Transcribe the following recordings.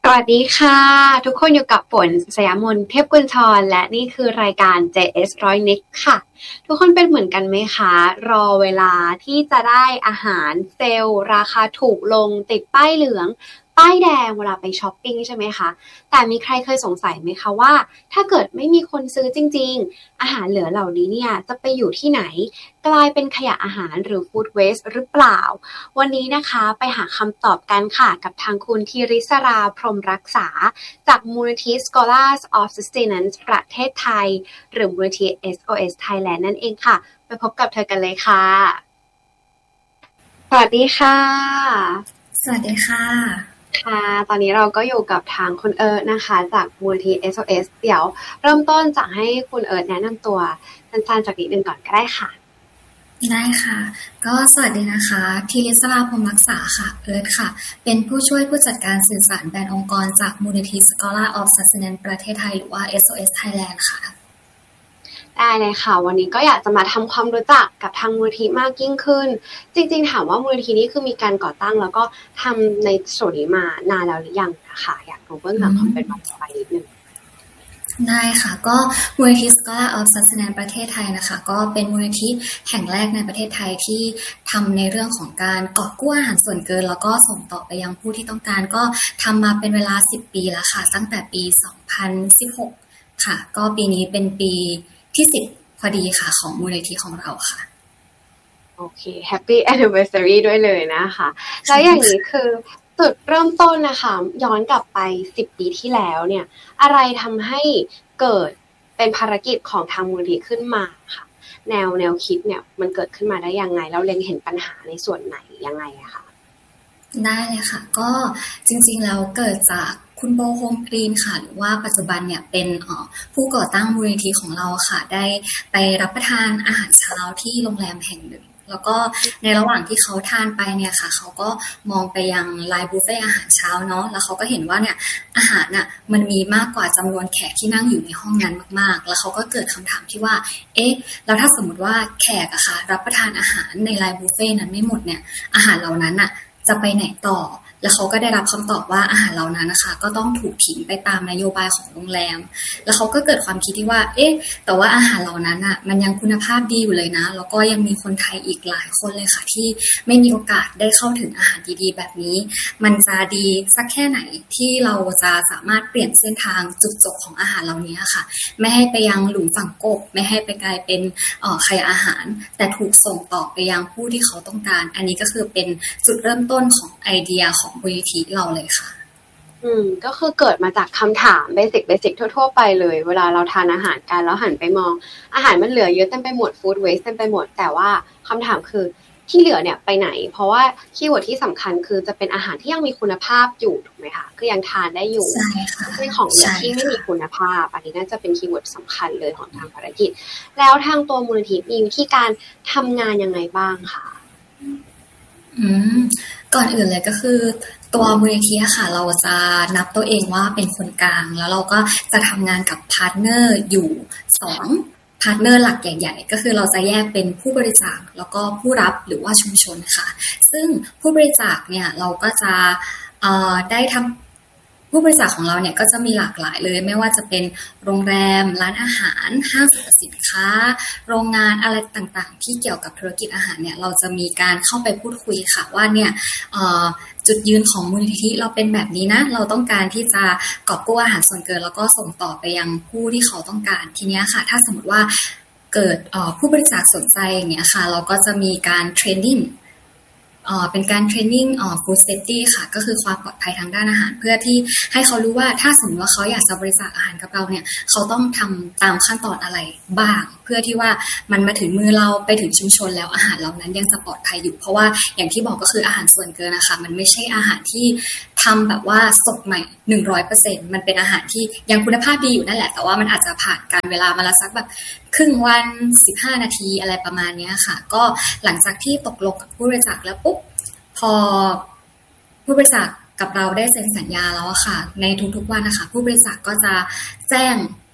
วัสดีค่ะทุกคนอยู่กับฝนสยามนเทพกุลชรและนี่คือรายการ JS 100 Next ค่ะทุกคนเป็นเหมือนกันไหมคะรอเวลาที่จะได้อาหารเซลล์ราคาถูกลงติดป้ายเหลืองป้ายแดงเวลาไปช้อปปิ้งใช่ไหมคะแต่มีใครเคยสงสัยไหมคะว่าถ้าเกิดไม่มีคนซื้อจริงๆอาหารเหลือเหล่านี้เนี่ยจะไปอยู่ที่ไหนกลายเป็นขยะอาหารหรือ Food Waste หรือเปล่าวันนี้นะคะไปหาคำตอบกันค่ะกับทางคุณธีริศราพรหมรักษาจากมูลนิธิ Scholars of Sustenance ประเทศไทยหรือมูลนิธิ SOS Thailand นั่นเองค่ะไปพบกับเธอกันเลยค่ะสวัสดีค่ะสวัสดีค่ะค่ะตอนนี้เราก็อยู่กับทางคุณเอิร์ธนะคะจากมูลนิธิ SOS เดี๋ยวเริ่มต้นจากให้คุณเอิร์ธแนะนำตัวสั้นๆจากนิดนึงก่อนก็ได้ค่ะได้ค่ะก็สวัสดีนะคะธีริศราพรหมรักษาค่ะเอิร์ธค่ะเป็นผู้ช่วยผู้จัดการสื่อสารแบรนด์องค์กรจากมูลนิธิ Scholar of Sustenance ประเทศไทยหรือว่า SOS Thailand ค่ะได้เลยค่ะวันนี้ก็อยากจะมาทำความรู้จักกับทางมูลนิธิมากยิ่งขึ้นจริงๆถามว่ามูลนิธินี้คือมีการก่อตั้งแล้วก็ทำในส่วนนี้มานานแล้วหรือยังนะคะอยากรู้เบื้องหลังความเป็นมาไปนิดนึงได้ค่ะก็มูลนิธิ Scholar of Sustenance ประเทศไทยนะคะก็เป็นมูลนิธิแห่งแรกในประเทศไทยที่ทำในเรื่องของการกอบกู้อาหารส่วนเกินแล้วก็ส่งต่อไปยังผู้ที่ต้องการก็ทำมาเป็นเวลา10ปีแล้วค่ะตั้งแต่ปี2016ค่ะก็ปีนี้เป็นปีที่10พอดีค่ะของมูลนิธิของเราค่ะโอเค Happy Anniversary ด้วยเลยนะคะแล้วอย่างนี้คือจุดเริ่มต้นนะคะย้อนกลับไป10ปีที่แล้วเนี่ยอะไรทำให้เกิดเป็นภารกิจของทางมูลนิธิขึ้นมาค่ะแนวคิดเนี่ยมันเกิดขึ้นมาได้ยังไงแล้วเล็งเห็นปัญหาในส่วนไหนยังไงอะคะได้เลยค่ะก็จริงๆแล้วเกิดจากคุณโบโฮมกรีนค่ะหรือว่าปัจจุบันเนี่ยเป็นผู้ก่อตั้งมูลนิธิของเราค่ะได้ไปรับประทานอาหารเช้าที่โรงแรมแห่งหนึ่งแล้วก็ในระหว่างที่เขาทานไปเนี่ยค่ะเขาก็มองไปยังไลน์บุฟเฟ่อาหารเช้าเนาะแล้วเขาก็เห็นว่าเนี่ยอาหารน่ะมันมีมากกว่าจำนวนแขกที่นั่งอยู่ในห้องนั้นมากๆแล้วเขาก็เกิดคำถามที่ว่าเอ๊ะแล้วถ้าสมมติว่าแขกอะค่ะรับประทานอาหารในไลน์บุฟเฟ่นั้นไม่หมดเนี่ยอาหารเหล่านั้นอะจะไปไหนต่อแล้วเขาก็ได้รับคำตอบว่าอาหารเหล่านั้นนะคะก็ต้องถูกทิ้งไปตามนโยบายของโรงแรมแล้วเขาก็เกิดความคิดที่ว่าเอ๊ะแต่ว่าอาหารเหล่านั้นอ่ะมันยังคุณภาพดีอยู่เลยนะแล้วก็ยังมีคนไทยอีกหลายคนเลยค่ะที่ไม่มีโอกาสได้เข้าถึงอาหารดีๆแบบนี้มันจะดีสักแค่ไหนที่เราจะสามารถเปลี่ยนเส้นทางจุดจบของอาหารเหล่านี้ค่ะไม่ให้ไปยังหลุมฝังกบไม่ให้ไปกลายเป็นขยะอาหารแต่ถูกส่งต่อไปยังผู้ที่เขาต้องการอันนี้ก็คือเป็นจุดเริ่มต้นของไอเดียของมูลนิธิเราเลยค่ะก็คือเกิดมาจากคำถามเบสิกทั่วๆไปเลยเวลาเราทานอาหารกันแล้วหันไปมองอาหารมันเหลือเยอะเต็มไปหมดฟู้ดเวสต์เต็มไปหมดแต่ว่าคำถามคือที่เหลือเนี่ยไปไหนเพราะว่าคีย์เวิร์ดที่สำคัญคือจะเป็นอาหารที่ยังมีคุณภาพอยู่ถูกไหมคะคือยังทานได้อยู่ใช่ค่ะไม่ใช่ของเหลือที่ไม่มีคุณภาพอันนี้น่าจะเป็นคีย์เวิร์ดสำคัญเลยของทางภารกิจแล้วทางตัวมูลนิธิมีวิธีการทำงานยังไงบ้างคะก่อนอื่นเลยก็คือตัวมูลนิธิค่ะเราจะนับตัวเองว่าเป็นคนกลางแล้วเราก็จะทำงานกับพาร์ทเนอร์อยู่2พาร์ทเนอร์หลักใหญ่ๆก็คือเราจะแยกเป็นผู้บริจาคแล้วก็ผู้รับหรือว่าชุมชนค่ะซึ่งผู้บริจาคเนี่ยเราก็จะได้ทำผู้บริจาคของเราเนี่ยก็จะมีหลากหลายเลยไม่ว่าจะเป็นโรงแรมร้านอาหารห้างสรรพสินค้าโรงงานอะไรต่างๆที่เกี่ยวกับธุรกิจอาหารเนี่ยเราจะมีการเข้าไปพูดคุยค่ะว่าเนี่ยจุดยืนของมูลนิธิเราเป็นแบบนี้นะเราต้องการที่จะกอบกู้อาหารส่วนเกินแล้วก็ส่งต่อไปยังผู้ที่เขาต้องการทีนี้ค่ะถ้าสมมติว่าเกิดผู้บริจาคสนใจอย่างเงี้ยค่ะเราก็จะมีการเทรนนิ่งเป็นการเทรนนิ่งfood safety ค่ะก็คือความปลอดภัยทางด้านอาหารเพื่อที่ให้เขารู้ว่าถ้าสมมติว่าเขาอยากจะบริจาคอาหารกับเราเนี่ยเขาต้องทำตามขั้นตอนอะไรบ้างเพื่อที่ว่ามันมาถึงมือเราไปถึงชุมชนแล้วอาหารเหล่านั้นยังจะปลอดภัยอยู่เพราะว่าอย่างที่บอกก็คืออาหารส่วนเกินนะคะมันไม่ใช่อาหารที่ทำแบบว่าสดใหม่ 100% มันเป็นอาหารที่ยังคุณภาพดีอยู่นั่นแหละแต่ว่ามันอาจจะผ่านการเวลามาละสักแบบครึ่งวัน15นาทีอะไรประมาณนี้ค่ะก็หลังจากที่ตกลงกับผู้บริจาคแล้วปุ๊บพอผู้บริจาคกับเราได้เซ็นสัญญาแล้วค่ะในทุกๆวันนะคะผู้บริจาคก็จะแจ้ง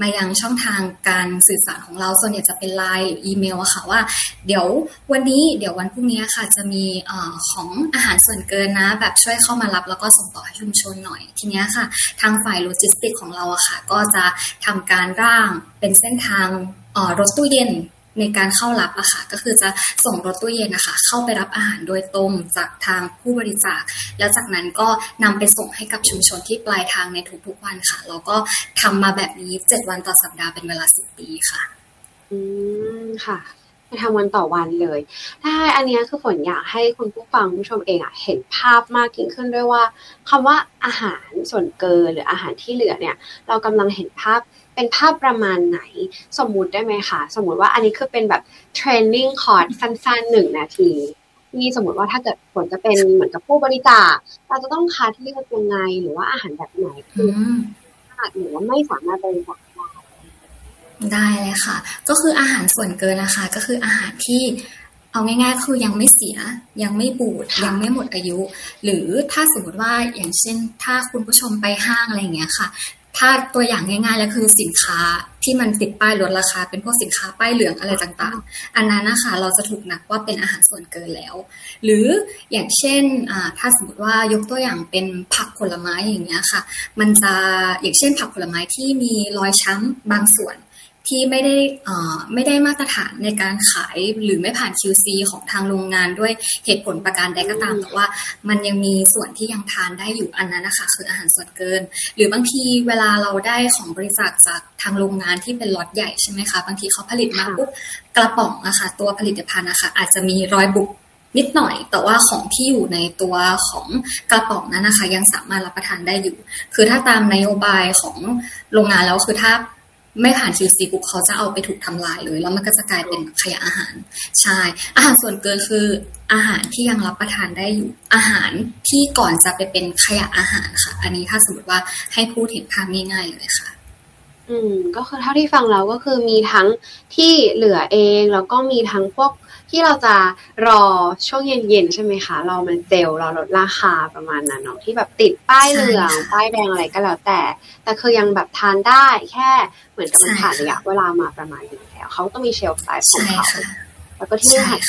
มายังช่องทางการสื่อสารของเราส่วนใหญ่จะเป็น LINE หรืออีเมลอะค่ะว่าเดี๋ยววันพรุ่งนี้ค่ะจะมีของอาหารส่วนเกินนะแบบช่วยเข้ามารับแล้วก็ส่งต่อให้ชุมชนหน่อยทีนี้ค่ะทางฝ่ายโลจิสติกของเราอะค่ะก็จะทำการร่างเป็นเส้นทางรถตู้เย็นในการเข้ารับอะค่ะก็คือจะส่งรถตู้เย็นนะคะเข้าไปรับอาหารโดยตรงจากทางผู้บริจาคแล้วจากนั้นก็นำไปส่งให้กับชุมชนที่ปลายทางในทุกๆวันค่ะแล้วก็ทำมาแบบนี้7วันต่อสัปดาห์เป็นเวลา10 ปีค่ะค่ะไปทำวันต่อวันเลยได้อันนี้คือฝนอยากให้คุณผู้ฟังผู้ชมเองเห็นภาพมากยิ่งขึ้นด้วยว่าคำว่าอาหารส่วนเกินหรืออาหารที่เหลือเนี่ยเรากำลังเห็นภาพเป็นภาพประมาณไหนสมมุติได้ไหมคะสมมุติว่าอันนี้คือเป็นแบบเทรนนิ่งคอร์สสั้นๆ1 นาทีนี่สมมติว่าถ้าเกิดผลจะเป็นเหมือนกับผู้บริจาคเราจะต้องคัดเลือกยังไงหรือว่าอาหารแบบไหนคือหรือว่าไม่สามารถบริจาคได้เลยค่ะก็คืออาหารส่วนเกินนะคะก็คืออาหารที่เอาง่ายๆคือยังไม่เสียยังไม่บูดยังไม่หมดอายุหรือถ้าสมมติว่าอย่างเช่นถ้าคุณผู้ชมไปห้างอะไรอย่างเงี้ยค่ะถ้าตัวอย่างง่ายๆแล้วคือสินค้าที่มันติดป้ายลดราคาเป็นพวกสินค้าป้ายเหลืองอะไรต่างๆอันนั้นนะคะเราจะถูกนับว่าเป็นอาหารส่วนเกินแล้วหรืออย่างเช่นถ้าสมมติว่ายกตัวอย่างเป็นผักผลไม้อย่างเงี้ยค่ะมันจะอย่างเช่นผักผลไม้ที่มีรอยช้ำบางส่วนที่ไม่ได้มาตรฐานในการขายหรือไม่ผ่าน QC ของทางโรงงานด้วยเหตุผลประการใดก็ตามแต่ว่ามันยังมีส่วนที่ยังทานได้อยู่อันนั้นนะคะคืออาหารส่วนเกินหรือบางทีเวลาเราได้ของบริจาคจากทางโรงงานที่เป็นล็อตใหญ่ใช่ไหมคะบางทีเขาผลิตมาปุ๊บกระป๋องนะคะตัวผลิตภัณฑ์นะคะอาจจะมีรอยบุบนิดหน่อยแต่ว่าของที่อยู่ในตัวของกระป๋องนั้นนะคะยังสามารถรับประทานได้อยู่คือถ้าตามนโยบายของโรงงานแล้วคือถ้าไม่ผ่าน QC ปุ๊บเขาจะเอาไปถูกทำลายเลยแล้วมันก็จะกลายเป็นขยะอาหารใช่อาหารส่วนเกินคืออาหารที่ยังรับประทานได้อยู่อาหารที่ก่อนจะไปเป็นขยะอาหารค่ะอันนี้ถ้าสมมติว่าให้พูดเห็นภาพง่ายๆเลยค่ะก็คือเท่าที่ฟังแล้วก็คือมีทั้งที่เหลือเองแล้วก็มีทั้งพวกที่เราจะรอช่วงเย็นๆใช่ไหมคะรอมันเซลล์รอลดราคาประมาณนั้นเนาะที่แบบติดป้ายเหลืองป้ายแดงอะไรก็แล้วแต่คือยังแบบทานได้แค่เหมือนกับมันผ่านระยะเวลามาประมาณนึงแล้วเขาต้องมีเชลฟ์ไลฟ์ของเขาแล้วก็ที่ไม่หัก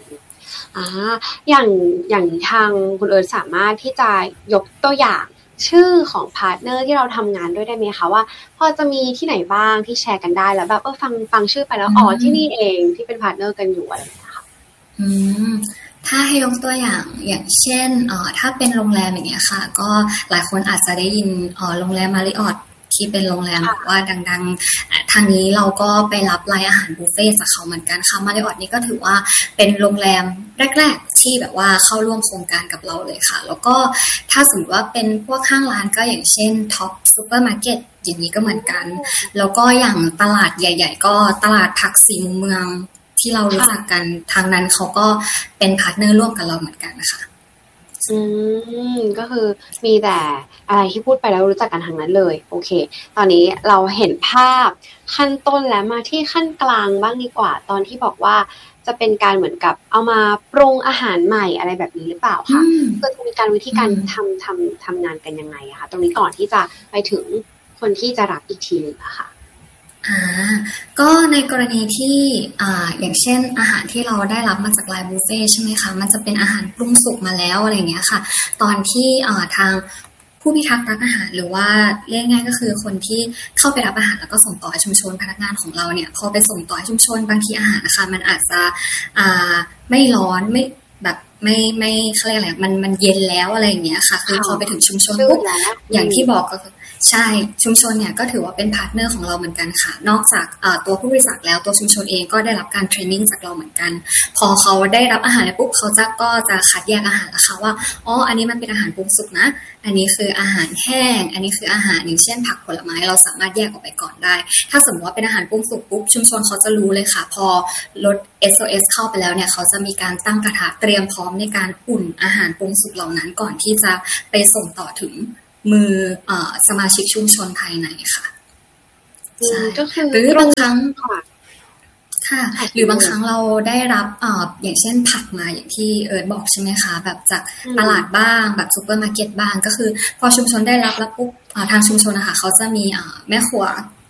อย่างทางคุณเอิร์ธสามารถที่จะยกตัวอย่างชื่อของพาร์ทเนอร์ที่เราทำงานด้วยได้ไหมคะว่าพอจะมีที่ไหนบ้างที่แชร์กันได้แล้วแบบฟังชื่อไปแล้วที่นี่เองที่เป็นพาร์ทเนอร์กันอยู่อะไรอย่างเงี้ยค่ะถ้าให้ยกตัวอย่างเช่นถ้าเป็นโรงแรมอย่างเงี้ยค่ะก็หลายคนอาจจะได้ยินโรงแรมมาริออทที่เป็นโรงแรมว่าดังๆทางนี้เราก็ไปรับรายอาหารบุฟเฟ่ต์จากเขาเหมือนกันค่ะมาริออทนี่ก็ถือว่าเป็นโรงแรมแรกๆที่แบบว่าเข้าร่วมโครงการกับเราเลยค่ะแล้วก็ถ้าสมมติว่าเป็นพวกห้างร้านก็อย่างเช่นท็อปซูเปอร์มาร์เก็ตอย่างนี้ก็เหมือนกันแล้วก็อย่างตลาดใหญ่ๆก็ตลาดผักสีมุมเมืองที่เรารู้จักกันทางนั้นเขาก็เป็นพาร์ทเนอร์ร่วมกับเราเหมือนกันนะคะก็คือมีแต่อะไรที่พูดไปแล้วรู้จักกันทางนั้นเลยโอเคตอนนี้เราเห็นภาพขั้นต้นแล้วมาที่ขั้นกลางบ้างดีกว่าตอนที่บอกว่าจะเป็นการเหมือนกับเอามาปรุงอาหารใหม่อะไรแบบนี้หรือเปล่าคะก็จะมีการวิธีการทำงานกันยังไงอะคะตรงนี้ก่อนที่จะไปถึงคนที่จะรับอีกทีนึงอะค่ะก็ในกรณีที่อย่างเช่นอาหารที่เราได้รับมาจากไลน์บุฟเฟ่ใช่ไหมคะมันจะเป็นอาหารปรุงสุกมาแล้วอะไรอย่างเงี้ยค่ะตอนที่ทางผู้พิทักษ์รักอาหารหรือว่าเรียกง่ายก็คือคนที่เข้าไปรับอาหารแล้วก็ส่งต่อให้ชุมชนพนักงานของเราเนี่ยพอไปส่งต่อให้ชุมชนบางทีอาหารนะคะมันอาจจะไม่ร้อนไม่แบบไม่เขาเรียกอะไรมันเย็นแล้วอะไรอย่างเงี้ยค่ะคือพอไปถึงชุมชนปุ๊บอย่างที่บอกก็ใช่ชุมชนเนี่ยก็ถือว่าเป็นพาร์ทเนอร์ของเราเหมือนกันค่ะนอกจากตัวผู้บริจาคแล้วตัวชุมชนเองก็ได้รับการเทรนนิ่งจากเราเหมือนกันพอเขาได้รับอาหารปุ๊บเขาก็จะคัดแยกอาหารแล้วค่ะว่าอันนี้มันเป็นอาหารปรุงสุกนะอันนี้คืออาหารแห้งอันนี้คืออาหารอย่างเช่นผักผลไม้เราสามารถแยกออกไปก่อนได้ถ้าสมมติว่าเป็นอาหารปรุงสุกปุ๊บชุมชนเขาจะรู้เลยค่ะพอรถ SOS เข้าไปแล้วเนี่ยเขาจะมีการตั้งกระทะเตรียมพร้อมในการอุ่นอาหารปรุงสุกเหล่านั้นก่อนที่จะไปส่งต่อถึงมือสมาชิกชุมชนภายในค่ะใช่หรือบางครั้งค่ะหรือบางครั้งเราได้รับอย่างเช่นผักมาอย่างที่เอิร์ธบอกใช่ไหมคะแบบจากตลาดบ้างแบบซูเปอร์มาร์เก็ตบ้างก็คือพอชุมชนได้รับแล้วปุ๊บทางชุมชนนะคะเขาจะมีแม่ครัว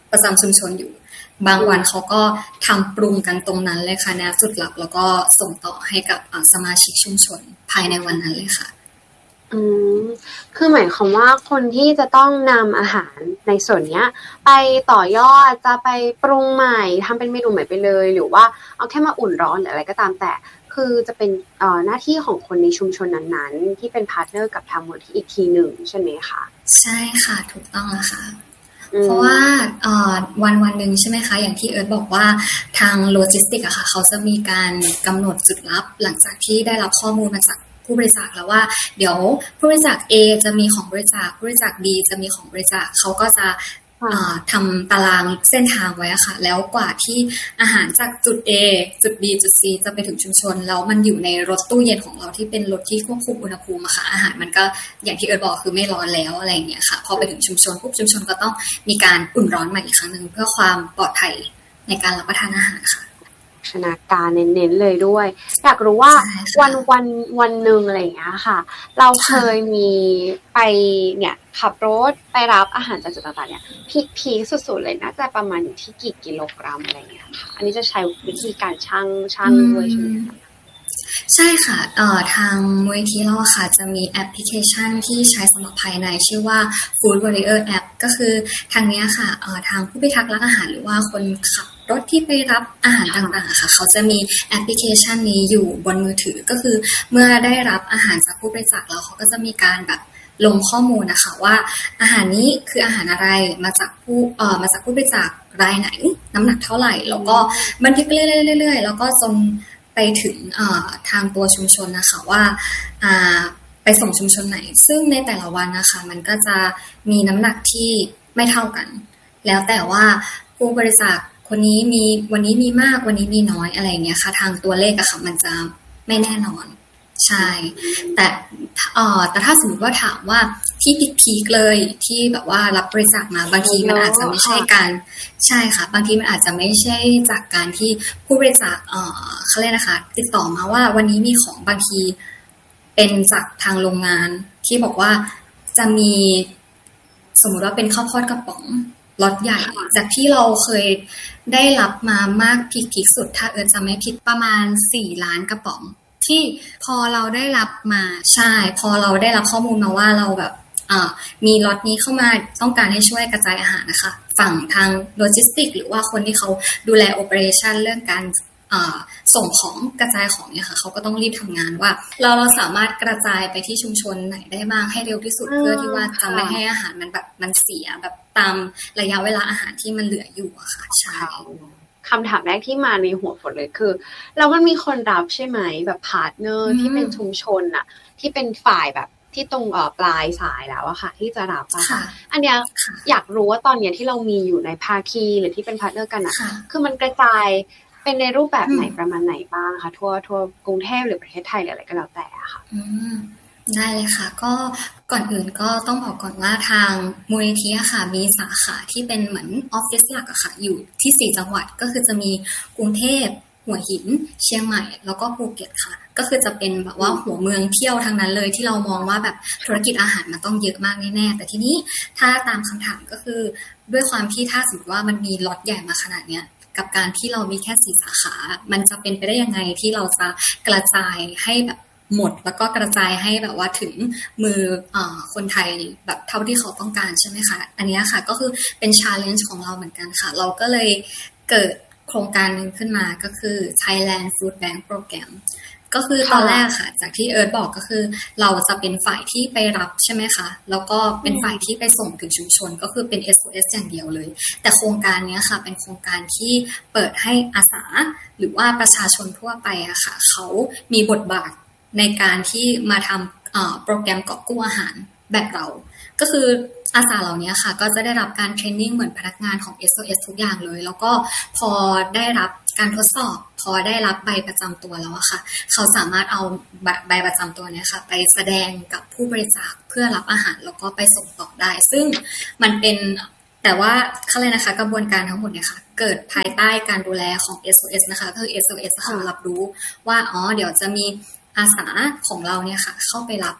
ประจำชุมชนอยู่บางวันเขาก็ทำปรุงกันตรงนั้นเลยค่ะณจุดรับแล้วก็ส่งต่อให้กับสมาชิกชุมชนภายในวันนั้นเลยค่ะอืมคือหมายความว่าคนที่จะต้องนำอาหารในส่วนเนี้ยไปต่อยอดจะไปปรุงใหม่ทำเป็นเมนูใหม่ไปเลยหรือว่าเอาแค่มาอุ่นร้อนหรืออะไรก็ตามแต่คือจะเป็นหน้าที่ของคนในชุมชนนั้นๆที่เป็นพาร์ทเนอร์กับทางมูลที่อีกทีหนึ่งใช่ไหมคะใช่ค่ะถูกต้องแล้วค่ะเพราะว่าวันหนึ่งใช่ไหมคะอย่างที่เอิร์ธบอกว่าทางโลจิสติกอะค่ะเขาจะมีการกำหนดจุดรับหลังจากที่ได้รับข้อมูลมาจากผู้บริจาคแล้วว่าเดี๋ยวผู้บริจาค A จะมีของบริจาคผู้บริจาค B จะมีของบริจาคเขาก็จะทำตารางเส้นทางไว้ค่ะแล้วกว่าที่อาหารจากจุด A จุด B จุด C จะไปถึงชุมชนแล้วมันอยู่ในรถตู้เย็นของเราที่เป็นรถที่ควบคุมอุณหภูมิค่ะอาหารมันก็อย่างที่เอิร์ธบอกคือไม่ร้อนแล้วอะไรอย่างเงี้ยค่ะพอไปถึงชุมชนปุ๊บชุมชนก็ต้องมีการอุ่นร้อนใหม่อีกครั้งนึงเพื่อความปลอดภัยในการรับประทานอาหารค่ะชนาการเน้นๆเลยด้วยอยากรู้ว่าวันหนึ่งอะไรอย่างเงี้ยค่ะเราเคยมีไปเนี่ยขับรถไปรับอาหารจากจุดต่างๆเนี่ยพีคสุดๆเลยนะแต่ประมาณอยู่ที่กี่กิโลกรัมอะไรอย่างเงี้ยค่ะอันนี้จะใช้วิธีการชั่งด้วยใช่ไหมคะใช่ค่ะทางมูลนิธิเราค่ะจะมีแอปพลิเคชันที่ใช้สำหรับภายในชื่อว่า Food Warrior App ก็คือทางนี้ค่ะทางผู้พิทักษ์รักอาหารหรือว่าคนขับรถที่ไปรับอาหารต่างๆค่ะเขาจะมีแอปพลิเคชันนี้อยู่บนมือถือก็คือเมื่อได้รับอาหารจากผู้บริจาคแล้วเขาก็จะมีการแบบลงข้อมูลนะคะว่าอาหารนี้คืออาหารอะไรมาจากผู้บริจาครายไหนน้ำหนักเท่าไหร่แล้วก็บันทึกเรื่อยๆแล้วก็จนไปถึงทางตัวชุมชนนะคะว่าไปส่งชุมชนไหนซึ่งในแต่ละวันนะคะมันก็จะมีน้ำหนักที่ไม่เท่ากันแล้วแต่ว่าผู้บริจาคคนนี้มีวันนี้มีมากวันนี้มีน้อยอะไรเงี้ยค่ะทางตัวเลขอะค่ะมันจะไม่แน่นอนใช่แต่ถ้าสมมติว่าถามว่าที่พีคเลยที่แบบว่ารับบริจาคมาบางทีมันอาจจะไม่ใช่การใช่ค่ะบางทีมันอาจจะไม่ใช่จากการที่ผู้บริจาคเขาเรียกนะคะติดต่อมาว่าวันนี้มีของบางทีเป็นจากทางโรงงานที่บอกว่าจะมีสมมติว่าเป็นข้าวโพดกระป๋องล็อตใหญ่จากที่เราเคยได้รับมามากพีคสุดถ้าจะไม่ผิดประมาณ4 ล้านกระป๋องที่พอเราได้รับมาใช่พอเราได้รับข้อมูลมาว่าเราแบบมีล็อตนี้เข้ามาต้องการให้ช่วยกระจายอาหารนะคะฝั่งทางโลจิสติกหรือว่าคนที่เขาดูแลโอเปอเรชันเรื่องการส่งของกระจายของเนี่ยค่ะเขาก็ต้องรีบทำงานว่าเราสามารถกระจายไปที่ชุมชนไหนได้บ้างให้เร็วที่สุดเพื่อที่ว่าจะไม่ให้อาหารมันเสียแบบตามระยะเวลาอาหารที่มันเหลืออยู่อะค่ะใช่คำถามแรกที่มาในหัวฝนเลยคือเรามันมีคนรับใช่ไหมแบบพาร์ทเนอร์ที่เป็นชุมชนอะที่เป็นฝ่ายแบบที่ตรงปลายสายแล้วอะค่ะที่จะรับอะค่ะอันเนี้ยอยากรู้ว่าตอนเนี้ยที่เรามีอยู่ในภาคีหรือที่เป็นพาร์ทเนอร์กันอะคือมันกระจายเป็นในรูปแบบไหนประมาณไหนบ้างคะทั่วกรุงเทพหรือประเทศไทยหรืออะไรก็แล้วแต่อะค่ะได้เลยค่ะก็ก่อนอื่นก็ต้องบอกก่อนว่าทางมูลนิธิค่ะมีสาขาที่เป็นเหมือนออฟฟิศหลักอะค่ะอยู่ที่4 จังหวัดก็คือจะมีกรุงเทพหัวหินเชียงใหม่แล้วก็ภูเก็ตค่ะก็คือจะเป็นแบบว่าหัวเมืองเที่ยวทั้งนั้นเลยที่เรามองว่าแบบธุรกิจอาหารมันต้องเยอะมากแน่ๆแต่ทีนี้ถ้าตามคำถามก็คือด้วยความที่ถ้าสมมติว่ามันมีล็อตใหญ่มาขนาดเนี้ยกับการที่เรามีแค่4 สาขามันจะเป็นไปได้ยังไงที่เราจะกระจายให้แบบหมดแล้วก็กระจายให้แบบว่าถึงมือคนไทยแบบเท่าที่เขาต้องการใช่ไหมคะอันนี้ค่ะก็คือเป็น challenge ของเราเหมือนกันค่ะเราก็เลยเกิดโครงการนึงขึ้นมาก็คือ Thailand Food Bank Program ก็คือตอนแรกค่ะจากที่เอิร์ธบอกก็คือเราจะเป็นฝ่ายที่ไปรับใช่ไหมคะแล้วก็เป็นฝ่ายที่ไปส่งถึงชุมชนก็คือเป็น SOS อย่างเดียวเลยแต่โครงการนี้ค่ะเป็นโครงการที่เปิดให้อาสาหรือว่าประชาชนทั่วไปอะค่ะเขามีบทบาทในการที่มาทำโปรแกรมกอบกู้อาหารแบบเราก็คืออาสาเหล่านี้ค่ะก็จะได้รับการเทรนนิ่งเหมือนพนักงานของ SOS ทุกอย่างเลยแล้วก็พอได้รับการทดสอบพอได้รับใบประจำตัวแล้วอะค่ะเขาสามารถเอาใบประจำตัวนี้ค่ะไปแสดงกับผู้บริจาคเพื่อรับอาหารแล้วก็ไปส่งต่อได้ซึ่งมันเป็นแต่ว่าเขาเลยนะคะกระบวนการทั้งหมดเนี่ยค่ะเกิดภายใต้การดูแลของ SOS นะคะก็คือ SOS ค่ะรับรู้ว่าเดี๋ยวจะมีอาสาของเราเนี่ยค่ะเข้าไปรับ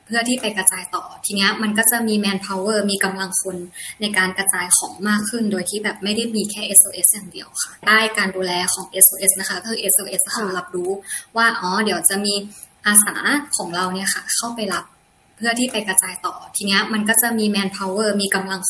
เพื่อที่ไปกระจายต่อทีเนี้ยมันก็จะมี manpower มีกำลังคนในการกระจายของมากขึ้นโดยที่แบบไม่ได้มีแค่ SOS อย่างเดียวค่ะได้การดูแลของ SOS นะคะก็คือ SOS ค่ะรับรู้ว่าเดี๋ยวจะมีอาสาของเราเนี่ยค่ะเข้าไปรับเพื่อที่ไปกระจายต่อทีเนี้ยมันก็จะมี manpower มีกำลัง